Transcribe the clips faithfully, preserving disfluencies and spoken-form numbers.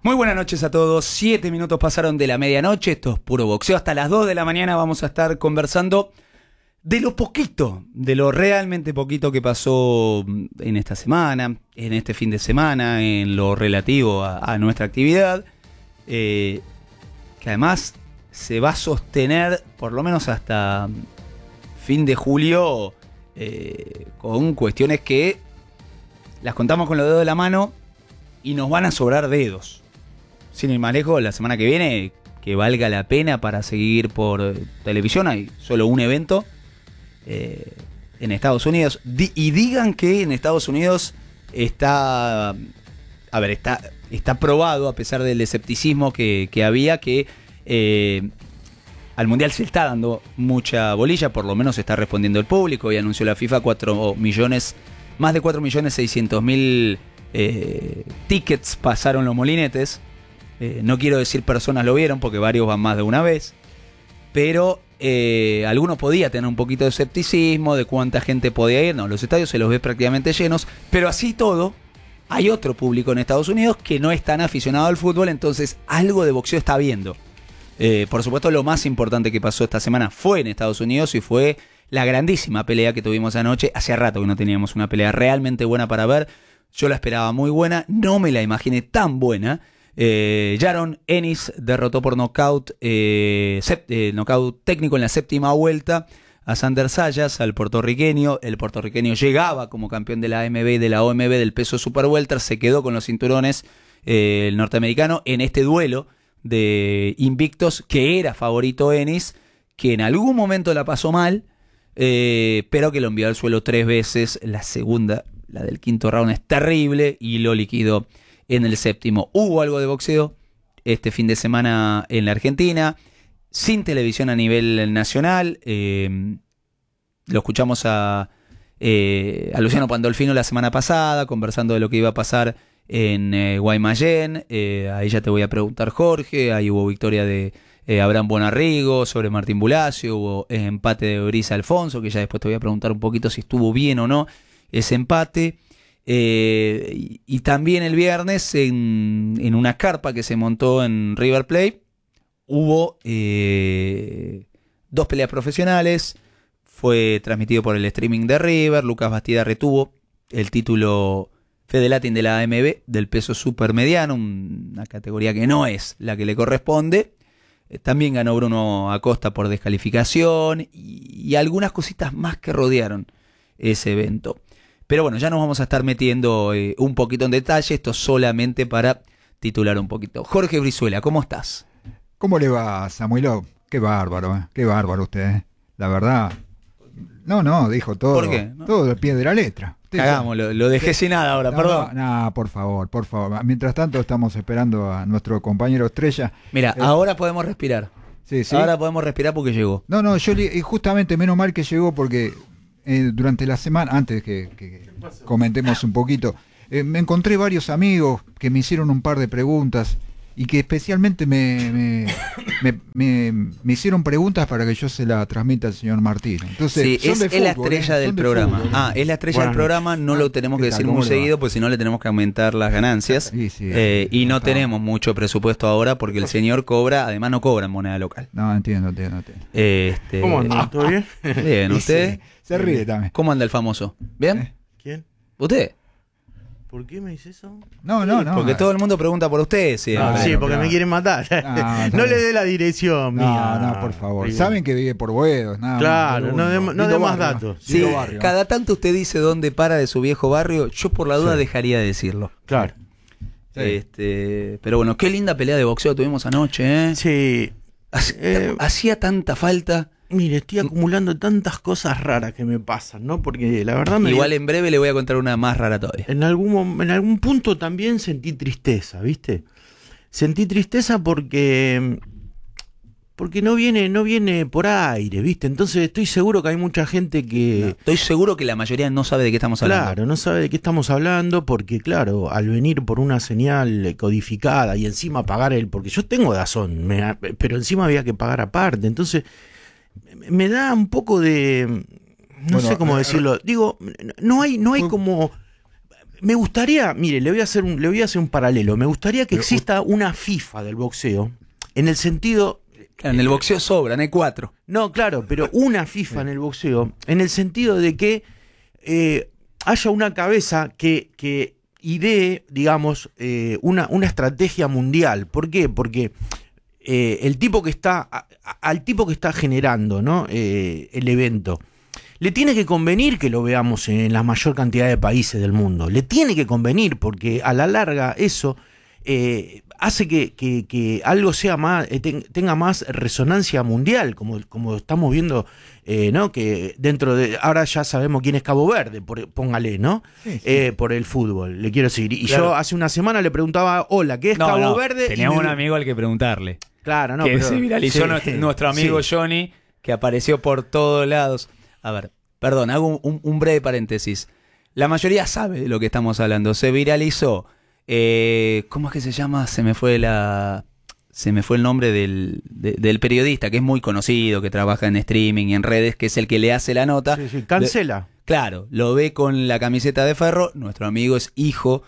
Muy buenas noches a todos, siete minutos pasaron de la medianoche, esto es puro boxeo, hasta las dos de la mañana vamos a estar conversando de lo poquito, de lo realmente poquito que pasó en esta semana, en este fin de semana, en lo relativo a, a nuestra actividad, eh, que además se va a sostener por lo menos hasta fin de julio eh, con cuestiones que las contamos con los dedos de la mano y nos van a sobrar dedos. Sin ir más lejos, la semana que viene, que valga la pena para seguir por televisión, hay solo un evento eh, en Estados Unidos. Di- y digan que en Estados Unidos está, a ver, está, está probado, a pesar del escepticismo que, que había, que eh, al Mundial se está dando mucha bolilla, por lo menos está respondiendo el público, y anunció la FIFA cuatro millones, más de cuatro millones seiscientos mil eh, tickets pasaron los molinetes. Eh, no quiero decir personas lo vieron porque varios van más de una vez, pero eh, alguno podía tener un poquito de escepticismo de cuánta gente podía ir. No, los estadios se los ve prácticamente llenos, pero así todo, hay otro público en Estados Unidos que no es tan aficionado al fútbol, entonces algo de boxeo está viendo. Eh, por supuesto, lo más importante que pasó esta semana fue en Estados Unidos y fue la grandísima pelea que tuvimos anoche. Hace rato que no teníamos una pelea realmente buena para ver. Yo la esperaba muy buena, no me la imaginé tan buena. Eh, Jaron Ennis derrotó por nocaut, eh, eh, nocaut técnico en la séptima vuelta a Sander Sayas, al puertorriqueño. El puertorriqueño llegaba como campeón de la A M B y de la O M B del peso super welter, se quedó con los cinturones eh, el norteamericano en este duelo de invictos, que era favorito Ennis, que en algún momento la pasó mal, eh, pero que lo envió al suelo tres veces. La segunda, la del quinto round, es terrible y lo liquidó en el séptimo. Hubo algo de boxeo este fin de semana en la Argentina, sin televisión a nivel nacional. Eh, lo escuchamos a, eh, a Luciano Pandolfino la semana pasada, conversando de lo que iba a pasar en eh, Guaymallén. Eh, ahí ya te voy a preguntar, Jorge. Ahí hubo victoria de eh, Abraham Bonarrigo sobre Martín Bulacio, hubo eh, empate de Brisa Alfonso, que ya después te voy a preguntar un poquito si estuvo bien o no ese empate. Eh, y, y también el viernes en, en una carpa que se montó en River Plate hubo eh, dos peleas profesionales. Fue transmitido por el streaming de River. Lucas Bastida retuvo el título Fede Latin de la A M B del peso supermediano, una categoría que no es la que le corresponde. Eh, también ganó Bruno Acosta por descalificación y, y algunas cositas más que rodearon ese evento. Pero bueno, ya nos vamos a estar metiendo eh, un poquito en detalle, esto solamente para titular un poquito. Jorge Brizuela, ¿cómo estás? ¿Cómo le va, Samuelov? Qué bárbaro, ¿eh? Qué bárbaro usted, ¿eh? La verdad. No, no, dijo todo. ¿Por qué? ¿No? Todo al pie de la letra. Cagamos, lo, lo dejé sin nada ahora, no, perdón. No, no, por favor, por favor. Mientras tanto estamos esperando a nuestro compañero Estrella. Mira, eh, ahora podemos respirar. Sí, sí. Ahora podemos respirar porque llegó. No, no, yo y justamente menos mal que llegó porque eh, durante la semana, antes que, que comentemos un poquito, eh, me encontré varios amigos que me hicieron un par de preguntas y que especialmente me, me, me, me, me hicieron preguntas para que yo se la transmita al señor Martín. Entonces, sí, son es, de es la fútbol, estrella ¿eh? del Son de programa. fútbol, ¿eh? Ah, es la estrella Buenas del programa, no ah, lo tenemos que ¿qué tal? decir ¿Cómo muy le va? seguido, pues si no le tenemos que aumentar las ganancias. Sí, sí, eh, y no está. tenemos mucho presupuesto ahora porque el señor cobra, además no cobra en moneda local. No, entiendo, entiendo, entiendo. Este, ¿Cómo andan? ¿Todo bien? Bien, ¿usted? Sí, se ríe también. ¿Cómo anda el famoso? ¿Bien? ¿Eh? ¿Quién? ¿Usted? ¿Por qué me dice eso? No, no, no. Porque todo el mundo pregunta por usted. Sí, Ah, Claro, sí, porque claro. me quieren matar. Ah, está no bien. le dé la dirección No, mía. no, por favor. Digo. Saben que vive por Boedos. Nada Claro, más, no dé- lindo no dé más barrio, datos. Sí, lindo barrio. cada tanto usted dice dónde para de su viejo barrio. Yo por la duda Sí. dejaría de decirlo. Claro. Sí. Este, pero bueno, qué linda pelea de boxeo tuvimos anoche, ¿eh? Sí. Hac- Eh, Hacía tanta falta. Mire, estoy acumulando tantas cosas raras que me pasan, ¿no? Porque la verdad me... Igual en breve le voy a contar una más rara todavía. En algún, mom- en algún punto también sentí tristeza, ¿viste? Sentí tristeza porque... Porque no viene, no viene por aire, ¿viste? Entonces estoy seguro que hay mucha gente que... Estoy seguro que la mayoría no sabe de qué estamos hablando. Claro, no sabe de qué estamos hablando porque, claro, al venir por una señal codificada y encima pagar el... Porque yo tengo DAZN, me- pero encima había que pagar aparte. Entonces, me da un poco de... No Bueno, sé cómo eh, decirlo. Digo, no hay, no hay fue- como... me gustaría, mire, le voy a hacer un, le voy a hacer un paralelo. Me gustaría que Pero, exista una FIFA del boxeo, en el sentido... En el boxeo sobran, hay cuatro. No, claro, pero una FIFA en el boxeo, en el sentido de que eh, haya una cabeza que, que idee, digamos, eh, una, una estrategia mundial. ¿Por qué? Porque eh, el tipo que está, a, a, al tipo que está generando, ¿no? eh, el evento, le tiene que convenir que lo veamos en la mayor cantidad de países del mundo. Le tiene que convenir, porque a la larga eso eh, hace que, que, que algo sea más, eh, ten, tenga más resonancia mundial, como, como estamos viendo, eh, ¿no? Que dentro de, ahora ya sabemos quién es Cabo Verde, por, póngale, ¿no? Sí, sí. Eh, por el fútbol, le quiero decir. Y Claro. yo hace una semana le preguntaba, hola, ¿qué es No, Cabo no, Verde? teníamos Y me- un amigo al que preguntarle. Claro, no, que pero- se viralizó sí, nuestro, nuestro amigo sí. Johnny, que apareció por todos lados. A ver, perdón, hago un, un- un breve paréntesis. La mayoría sabe de lo que estamos hablando. Se viralizó. Eh, ¿Cómo es que se llama? Se me fue la. Se me fue el nombre del, de- del periodista, que es muy conocido, que trabaja en streaming y en redes, que es el que le hace la nota. Sí, sí, cancela. De- claro, lo ve con la camiseta de Ferro. Nuestro amigo es hijo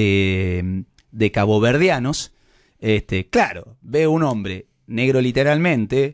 de, de caboverdianos. Este, claro, ve un hombre negro literalmente,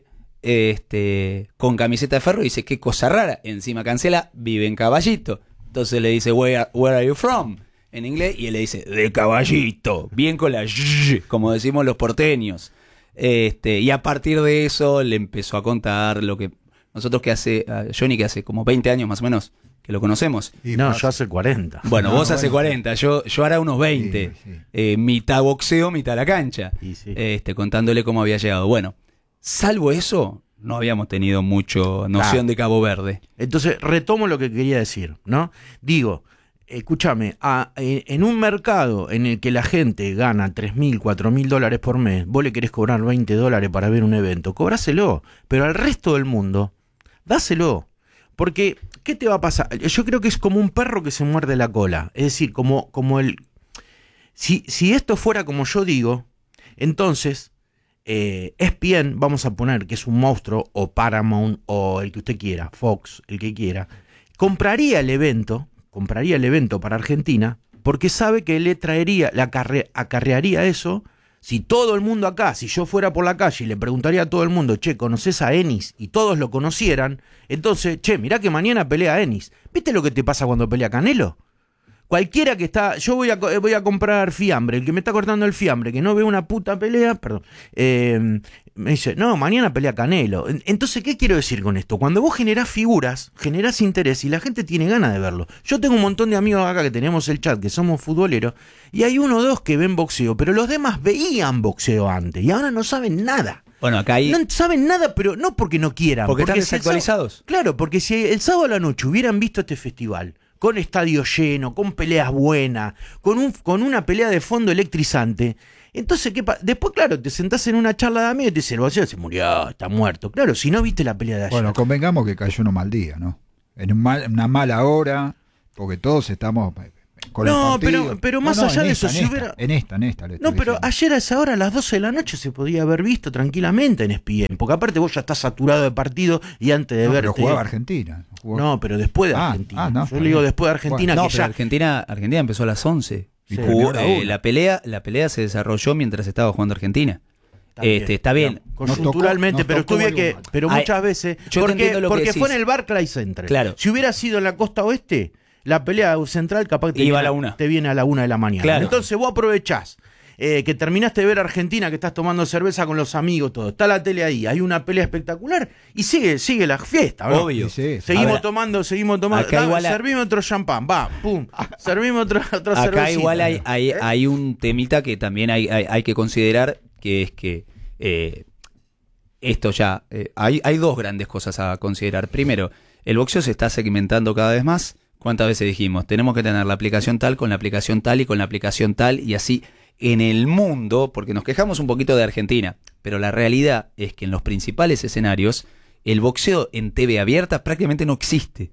este, con camiseta de Ferro y dice, qué cosa rara. Encima cancela, vive en Caballito. Entonces le dice, where, are- where are you from? En inglés, y él le dice, de Caballito. Bien con la sh, como decimos los porteños. Este, y a partir de eso le empezó a contar lo que nosotros que hace, a Johnny que hace como veinte años más o menos, que lo conocemos. Y No, más- yo hace cuarenta. Bueno, No, vos hace bueno, cuarenta, yo, yo hará unos veinte. Sí, sí. Eh, mitad boxeo, mitad la cancha. Y sí. Este, contándole cómo había llegado. Bueno, salvo eso, no habíamos tenido mucho noción Ah. de Cabo Verde. Entonces, retomo lo que quería decir, ¿no? Digo, escúchame, a- en en un mercado en el que la gente gana tres mil, cuatro mil dólares por mes, vos le querés cobrar veinte dólares para ver un evento, cobráselo, pero al resto del mundo, dáselo. Porque, ¿qué te va a pasar? Yo creo que es como un perro que se muerde la cola. Es decir, como, como el... Si, si esto fuera como yo digo, entonces... Eh, E S P N, vamos a poner que es un monstruo, o Paramount, o el que usted quiera, Fox, el que quiera, compraría el evento, compraría el evento para Argentina, porque sabe que le traería, le acarre- acarrearía eso. Si todo el mundo acá, si yo fuera por la calle y le preguntaría a todo el mundo, che, ¿conoces a Enis? Y todos lo conocieran, entonces, che, mirá que mañana pelea Enis. ¿Viste lo que te pasa cuando pelea Canelo? Cualquiera que está, yo voy a, co- voy a comprar fiambre, el que me está cortando el fiambre, que no ve una puta pelea, perdón, eh, me dice, no, mañana pelea Canelo. En- Entonces, ¿qué quiero decir con esto? Cuando vos generás figuras, generás interés y la gente tiene ganas de verlo. Yo tengo un montón de amigos acá que tenemos el chat, que somos futboleros, y hay uno o dos que ven boxeo, pero los demás veían boxeo antes y ahora no saben nada. Bueno, acá hay... No saben nada, pero no porque no quieran. Porque están si el sábado- desactualizados. Claro, porque si el sábado a la noche hubieran visto este festival, con estadio lleno, con peleas buenas, con, un, con una pelea de fondo electrizante, entonces, ¿qué pa- después, claro, te sentás en una charla de amigos y te dicen, el boxeo se murió, está muerto. Claro, si no viste la pelea de ayer. Bueno, convengamos que cayó en un mal día, ¿no? En un mal- una mala hora, porque todos estamos con No, el partido. pero- pero más allá en de esta, eso, en si esta, hubiera- En esta, en esta. le No, estoy pero diciendo. ayer a esa hora, a las doce de la noche, se podía haber visto tranquilamente en E S P N. Porque aparte vos ya estás saturado de partido y antes de No, verte... pero jugaba Argentina. jugó- No, pero después de Ah, Argentina. ah, no, Yo está le digo bien. después de Argentina No, que pero ya... Argentina, Argentina empezó a las once. Sí, Jugó, terminó a eh, una. la, pelea, la pelea se desarrolló mientras estaba jugando Argentina. También. Este, está bien. No, Nos Conjunturalmente, tocó- pero nos tocó estuve que, algo mal. pero Ay, muchas veces, yo te porque, entiendo lo que porque decís. fue en el Barclays Center. Claro. Si hubiera sido en la costa oeste, la pelea central capaz que te, Iba viene, a la una. te viene a la una de la mañana. Claro. Entonces vos aprovechás eh, que terminaste de ver Argentina, que estás tomando cerveza con los amigos, todo. Está la tele ahí, hay una pelea espectacular y sigue, sigue la fiesta, ¿no? Obvio. Sí, sí, sí. Seguimos Ahora, tomando, seguimos tomando. acá Dame, igual a- servimos otro champán, va, pum. Servimos otro, otra Acá cervecita. igual hay, hay, ¿Eh? hay un temita que también hay, hay, hay que considerar, que es que eh, esto ya, eh, hay, hay dos grandes cosas a considerar. Primero, el boxeo se está segmentando cada vez más. ¿Cuántas veces dijimos? Tenemos que tener la aplicación tal con la aplicación tal y con la aplicación tal y así en el mundo, porque nos quejamos un poquito de Argentina, pero la realidad es que en los principales escenarios el boxeo en T V abierta prácticamente no existe.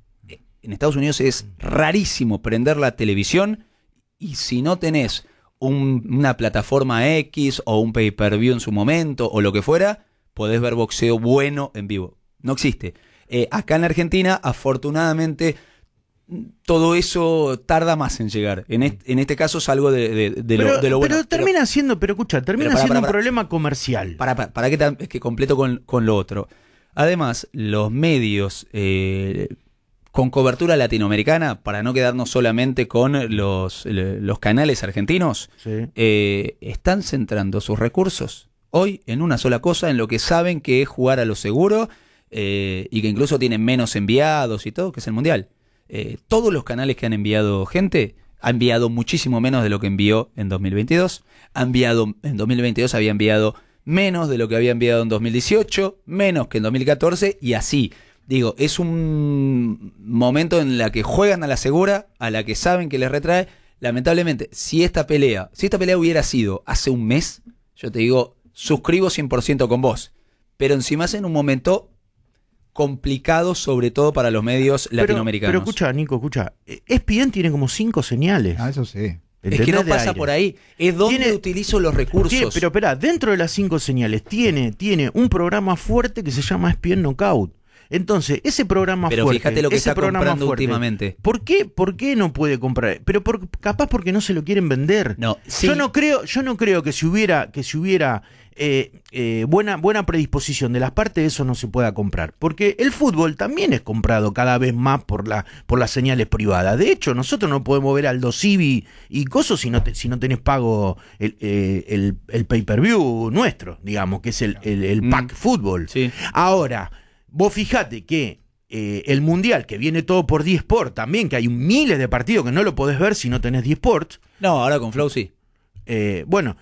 En Estados Unidos es rarísimo prender la televisión y si no tenés un- una plataforma X o un pay-per-view en su momento o lo que fuera, podés ver boxeo bueno en vivo. No existe. Eh, acá en Argentina, afortunadamente, todo eso tarda más en llegar. En este, en este caso es algo de, de, de, pero, lo, de lo bueno. Pero termina pero, siendo, pero escucha, termina pero para, siendo para, un para, problema comercial. Para, para, para que, es que completo con, con lo otro. Además, los medios eh, con cobertura latinoamericana, para no quedarnos solamente con los, los canales argentinos, sí. eh, están centrando sus recursos hoy en una sola cosa, en lo que saben que es jugar a lo seguro eh, y que incluso tienen menos enviados y todo, que es el Mundial. Eh, todos los canales que han enviado gente ha enviado muchísimo menos de lo que envió en dos mil veintidós. Ha enviado, en dos mil veintidós había enviado menos de lo que había enviado en dos mil dieciocho, menos que en dos mil catorce y así. Digo, es un momento en la que juegan a la segura, a la que saben que les retrae. Lamentablemente, si esta pelea, si esta pelea hubiera sido hace un mes, yo te digo, suscribo cien por ciento con vos. Pero encima es en un momento complicado, sobre todo para los medios pero, latinoamericanos. Pero escucha, Nico, escucha. E S P N tiene como cinco señales. Ah, eso sí. Es que no pasa aire. por ahí. Es donde tiene, utilizo los recursos. Tiene, pero espera, dentro de las cinco señales tiene, tiene un programa fuerte que se llama E S P N Knockout. Entonces, ese programa pero fuerte... Pero fíjate lo que ese está programa comprando fuerte, últimamente. ¿Por qué, ¿Por qué no puede comprar? Pero por, capaz porque no se lo quieren vender. No, sí. Yo no creo, yo no creo que si hubiera, que si hubiera eh, eh, buena, buena predisposición de las partes, eso no se pueda comprar. Porque el fútbol también es comprado cada vez más por, la, por las señales privadas. De hecho, nosotros no podemos ver Aldo Civi y cosas si no, te, si no tenés pago el, eh, el, el pay-per-view nuestro, digamos, que es el, el, el pack mm. fútbol. Sí. Ahora, vos fijate que Eh, el Mundial, que viene todo por D-Sport también, que hay miles de partidos que no lo podés ver si no tenés D-Sport. No, ahora con Flow sí. Eh, bueno,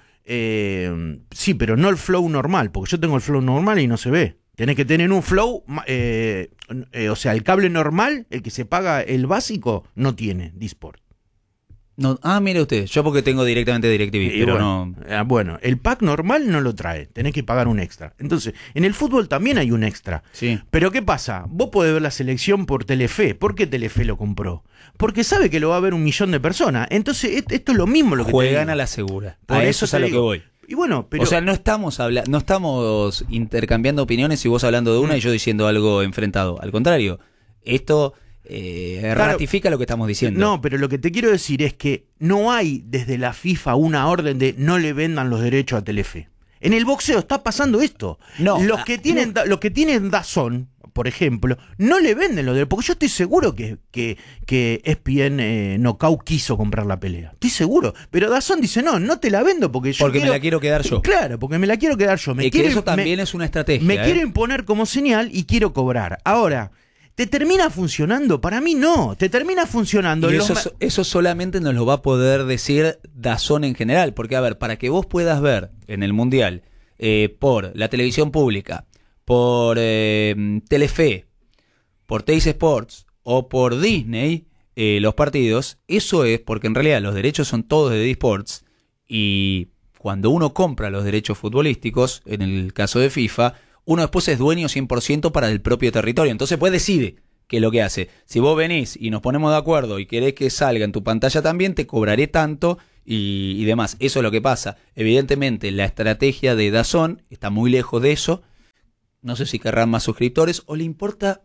eh, sí, pero no el Flow normal, porque yo tengo el Flow normal y no se ve. Tenés que tener un Flow, eh, eh, o sea, el cable normal, el que se paga el básico, no tiene D-Sport. No, ah, mire usted, yo porque tengo directamente DirecTV, pero bueno, no... Bueno, el pack normal no lo trae, tenés que pagar un extra. Entonces, en el fútbol también hay un extra. Sí. Pero ¿qué pasa? Vos podés ver la selección por Telefe. ¿Por qué Telefe lo compró? Porque sabe que lo va a ver un millón de personas. Entonces, esto es lo mismo lo que juegan a la segura. Por a eso eso es a lo que voy. Y bueno, pero... O sea, no estamos habla no estamos intercambiando opiniones y vos hablando de una mm. y yo diciendo algo enfrentado. Al contrario, esto... Eh, claro, ratifica lo que estamos diciendo. No, pero lo que te quiero decir es que no hay desde la FIFA una orden de no le vendan los derechos a Telefe. En el boxeo está pasando esto. No, los que tienen, no. los que tienen DAZN, por ejemplo, no le venden los derechos. Porque yo estoy seguro que, que, que E S P N eh, Knockout quiso comprar la pelea. Estoy seguro. Pero DAZN dice, no, no te la vendo porque yo Porque quiero, me la quiero quedar yo. Claro, porque me la quiero quedar yo. Me y quiero, que eso también me, es una estrategia. Me ¿eh? quiero imponer como señal y quiero cobrar. Ahora... ¿Te termina funcionando? Para mí no. Te termina funcionando. Y eso, eso solamente nos lo va a poder decir DAZN en general. Porque, a ver, para que vos puedas ver en el Mundial eh, por la televisión pública, por eh, Telefe, por Teis Sports o por Disney, eh, los partidos, eso es porque en realidad los derechos son todos de D-Sports. Y cuando uno compra los derechos futbolísticos, en el caso de FIFA... uno después es dueño cien por ciento para el propio territorio. Entonces pues decide qué es lo que hace. Si vos venís y nos ponemos de acuerdo y querés que salga en tu pantalla también, te cobraré tanto y, y demás. Eso es lo que pasa. Evidentemente la estrategia de DAZN está muy lejos de eso. No sé si querrán más suscriptores o le importa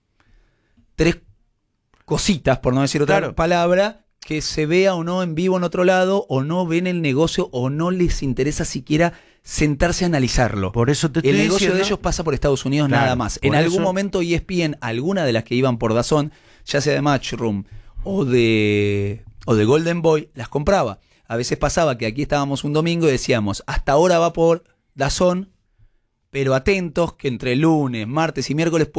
tres cositas, por no decir otra claro. palabra, que se vea o no en vivo en otro lado, o no ven el negocio, o no les interesa siquiera sentarse a analizarlo. Por eso te estoy El negocio diciendo... de ellos pasa por Estados Unidos claro, nada más. En eso... algún momento E S P N, alguna de las que iban por DAZN, ya sea de Matchroom o de, o de Golden Boy, las compraba. A veces pasaba que aquí estábamos un domingo y decíamos, hasta ahora va por DAZN, pero atentos que entre lunes, martes y miércoles